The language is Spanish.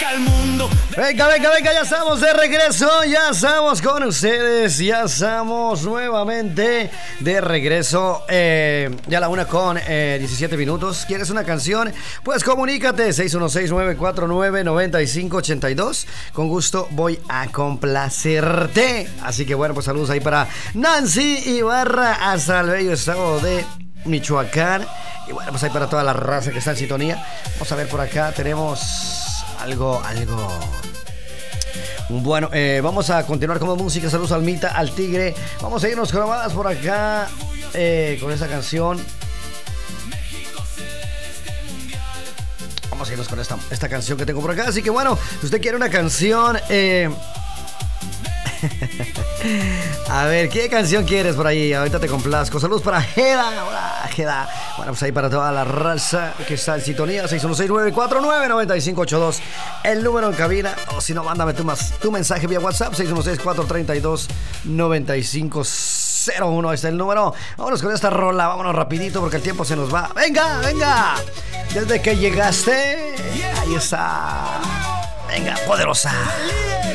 al mundo. Venga, venga, venga, ya estamos de regreso, ya estamos con ustedes, ya estamos nuevamente de regreso, ya la 1:17. ¿Quieres una canción? Pues comunícate, 616-949-9582, con gusto voy a complacerte. Así que bueno, pues saludos ahí para Nancy Ibarra hasta el bello estado de Michoacán. Y bueno, pues ahí para toda la raza que está en sintonía. Vamos a ver por acá, tenemos algo. Bueno, vamos a continuar con música. Saludos al Mita, al Tigre. Vamos a irnos con más por acá con esta canción. Vamos a irnos con esta canción que tengo por acá. Así que bueno, si usted quiere una canción, a ver, ¿qué canción quieres por ahí? Ahorita te complazco. Saludos para Jeda. Hola, Jeda. Bueno, pues ahí para toda la raza que está en sintonía, 616-949-9582, el número en cabina. O si no, mándame tu mensaje vía WhatsApp, 616-432-9501. Este es el número. Vámonos con esta rola, vámonos rapidito porque el tiempo se nos va. ¡Venga, venga! Desde que llegaste, ahí está. Venga, poderosa.